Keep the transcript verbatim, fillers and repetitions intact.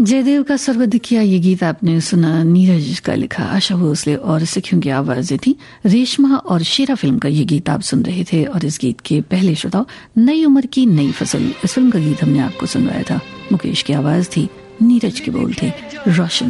जयदेव का सर्वदिकिया ये गीत आपने सुना, नीरज का लिखा, आशा भोसले और सखियों की आवाजें थी। रेशमा और शेरा फिल्म का ये गीत आप सुन रहे थे और इस गीत के पहले श्रोताओं नई उम्र की नई फसल, इस फिल्म का गीत हमने आपको सुनवाया था। मुकेश की आवाज थी, नीरज के बोल थे रोशन